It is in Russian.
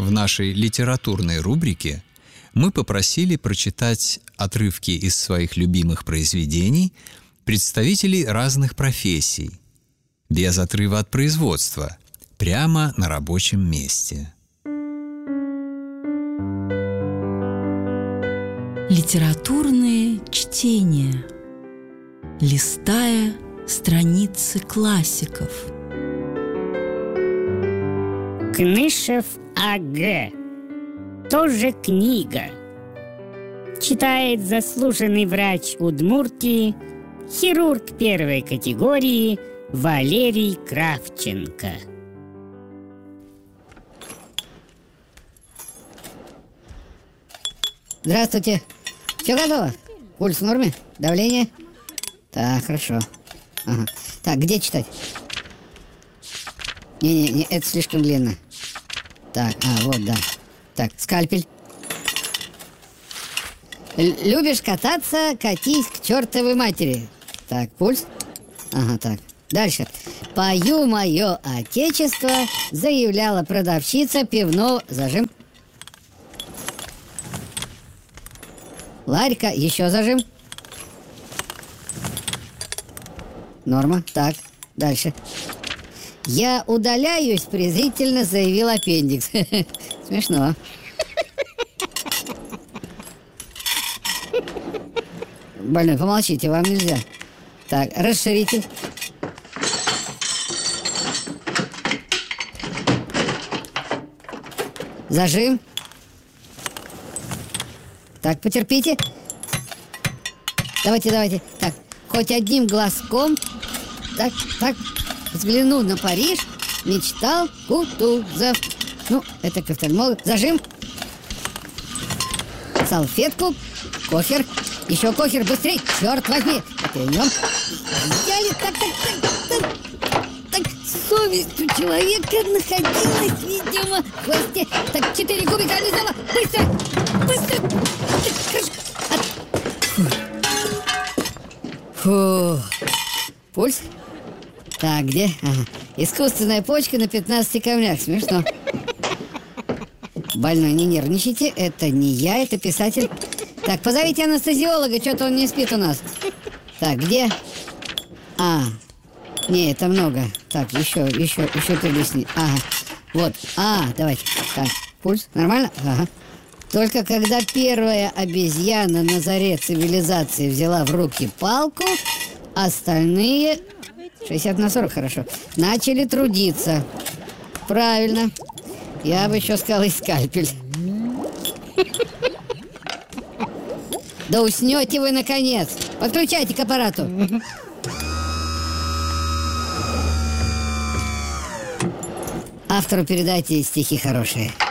В нашей литературной рубрике мы попросили прочитать отрывки из своих любимых произведений представителей разных профессий, без отрыва от производства, прямо на рабочем месте. Литературные чтения, листая страницы классиков. Кнышев А.Г. Тоже книга. Читает заслуженный врач Удмуртии, хирург первой категории Валерий Кравченко. Здравствуйте. Все готово? Пульс в норме? Давление? Так, хорошо. Ага. Так, где читать? Не, это слишком длинно. Так, вот, да. Так, скальпель. Любишь кататься, катись к чертовой матери. Так, пульс. Ага, так. Дальше. Пою мое отечество, заявляла продавщица пивного. Зажим. Ларька, еще зажим. Норма. Так, дальше. Я удаляюсь, презрительно заявил аппендикс. Смешно. Больной, помолчите, вам нельзя. Так, расширитель. Зажим. Так, потерпите. Давайте. Так, хоть одним глазком. Так. Взгляну на Париж. Мечтал Кутузов. Ну, это к офтальмологу. Зажим. Салфетку. Кохер. Еще кохер, быстрей. Черт возьми. Перейдем. Так, совесть у человека находилась, видимо, в хвосте. Так, 4 кубика взяла. Быстро. Фу. Пульс. Так, где? Ага. Искусственная почка на 15 камнях. Смешно. Больной, не нервничайте. Это не я, это писатель. Так, позовите анестезиолога, что-то он не спит у нас. Так, где? Не, это много. Так, еще перелистни. Ага. Вот. Давайте. Так, пульс. Нормально? Ага. Только когда первая обезьяна на заре цивилизации взяла в руки палку, остальные, 60/40, хорошо, начали трудиться. Правильно. Я бы еще сказал и скальпель. Да уснете вы, наконец. Подключайте к аппарату. Автору передайте стихи хорошие.